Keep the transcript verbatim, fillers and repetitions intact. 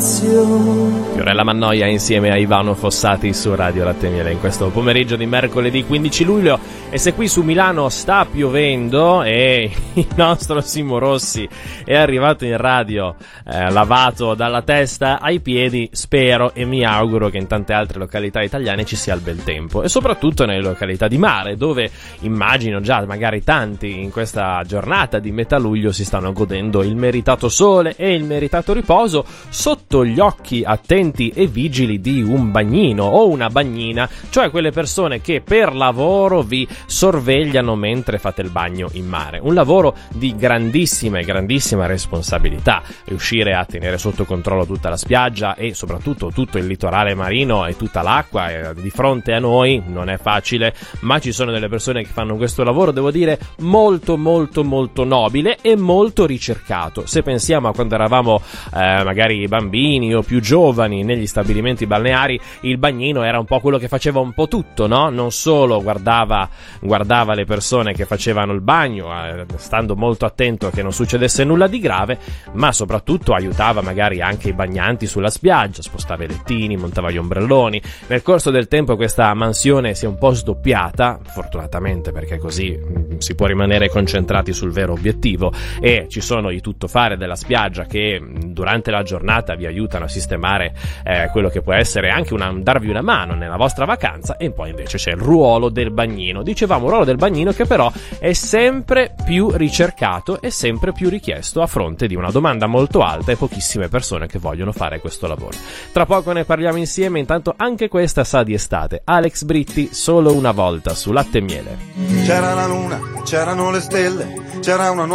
spazio. Fiorella Mannoia insieme a Ivano Fossati su Radio Latte e Miele in questo pomeriggio di mercoledì quindici luglio. E se qui su Milano sta piovendo e il nostro Simo Rossi è arrivato in radio eh, lavato dalla testa ai piedi, spero e mi auguro che in tante altre località italiane ci sia il bel tempo, e soprattutto nelle località di mare, dove immagino già magari tanti in questa giornata di metà luglio si stanno godendo il meritato sole e il meritato riposo sotto gli occhi attenti e vigili di un bagnino o una bagnina, cioè quelle persone che per lavoro vi sorvegliano mentre fate il bagno in mare. Un lavoro di grandissima e grandissima responsabilità, riuscire a tenere sotto controllo tutta la spiaggia e soprattutto tutto il litorale marino e tutta l'acqua eh, di fronte a noi non è facile, ma ci sono delle persone che fanno questo lavoro, devo dire, molto molto molto nobile e molto ricercato. Se pensiamo a quando eravamo eh, magari bambini o più giovani negli stabilimenti balneari, il bagnino era un po' quello che faceva un po' tutto, no? Non solo guardava guardava le persone che facevano il bagno, eh, stando molto attento che non succedesse nulla di grave, ma soprattutto aiutava magari anche i bagnanti sulla spiaggia, spostava i lettini, montava gli ombrelloni. Nel corso del tempo questa mansione si è un po' sdoppiata, fortunatamente, perché così mh, si può rimanere concentrati sul vero obiettivo, e ci sono i tuttofare della spiaggia che mh, durante la giornata vi aiutano a sistemare eh, quello che può essere anche una, darvi una mano nella vostra vacanza, e poi invece c'è il ruolo del bagnino. Dicevamo un ruolo del bagnino che però è sempre più ricercato e sempre più richiesto a fronte di una domanda molto alta e pochissime persone che vogliono fare questo lavoro. Tra poco ne parliamo insieme, intanto anche questa sa di estate. Alex Britti, Solo una volta, su Latte e Miele. C'era la luna, c'erano le stelle, c'era una nuova